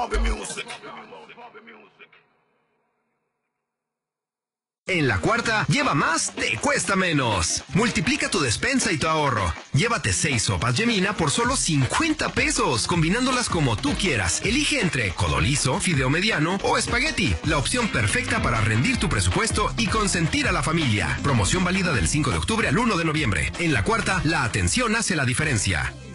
En la Cuarta, lleva más, te cuesta menos. Multiplica tu despensa y tu ahorro. Llévate 6 sopas Gemina por solo 50 pesos, combinándolas como tú quieras. Elige entre codolizo, fideo mediano o espagueti. La opción perfecta para rendir tu presupuesto y consentir a la familia. Promoción válida del 5 de octubre al 1 de noviembre. En la Cuarta, la atención hace la diferencia.